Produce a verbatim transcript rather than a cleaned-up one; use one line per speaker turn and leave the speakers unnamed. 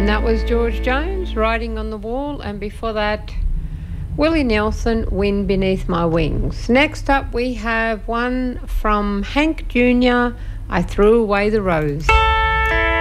And that was George Jones, Riding on the Wall, and before that, Willie Nelson, Wind Beneath My Wings. Next up, we have one from Hank Junior, I Threw Away the Rose.